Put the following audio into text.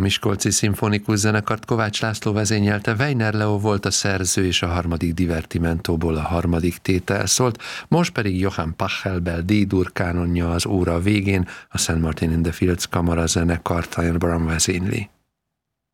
Miskolci Szimfonikus Zenekart Kovács László vezényelte, Weiner Leo volt a szerző, és a harmadik divertimentóból a harmadik tétel szólt, most pedig Johann Pachelbel D-dur kánonja az óra végén, a St. Martin in the Fields kamara zenekar Tyan Brown vezényli.